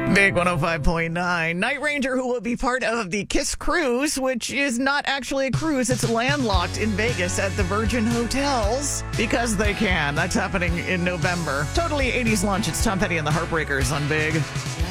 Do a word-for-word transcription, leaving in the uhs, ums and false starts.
Big one oh five point nine. Night Ranger, who will be part of the Kiss Cruise, which is not actually a cruise. It's landlocked in Vegas at the Virgin Hotels because they can. That's happening in November. Totally eighties lunch. It's Tom Petty and the Heartbreakers on Big.